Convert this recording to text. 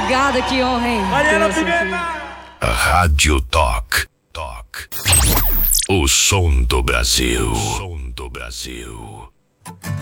Obrigada, que honra, hein? Mariana Pimenta! Rádio Talk. O som do Brasil.